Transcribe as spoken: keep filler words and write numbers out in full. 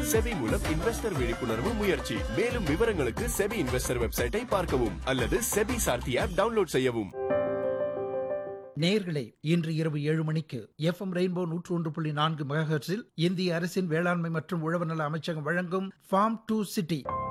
SEBI மூலம் investor விழிப்புணர்வு முயற்சி. மேலும் விவரங்களுக்கு செபி இன்வெஸ்டர் வெப்சைட்டை பார்க்கவும் அல்லது செபி சார்த்தி ஆப் டவுன்லோட் செய்யவும். நேயர்களே, இன்று இரவு ஏழு மணிக்கு எஃப் எம் ரெயின்போ நூற்று ஒன்று புள்ளி நான்கு மெகாஹெர்ட்ஸில் இந்திய அரசின் வேளாண்மை மற்றும் உழவு நல அமைச்சகம் வழங்கும் ஃபார்ம் டு சிட்டி